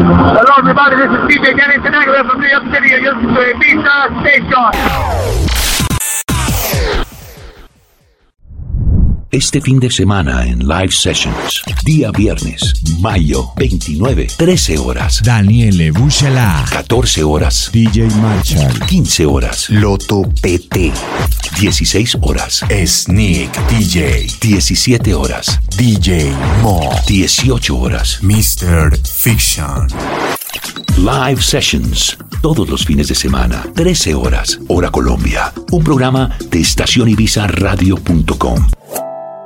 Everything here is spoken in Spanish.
Hello everybody, this is DJ Dennis Tenaglia from New York City. You're listening to Ibiza Station. Este fin de semana en Live Sessions, día viernes, mayo 29, 13 horas. Daniele Bucela. 14 horas. DJ Marshall. 15 horas. Loto PT. 16 horas. Sneak DJ. 17 horas. DJ Mo. 18 horas. Mr. Fiction. Live Sessions, todos los fines de semana, 13 horas, hora Colombia. Un programa de estacionibiza.radio.com.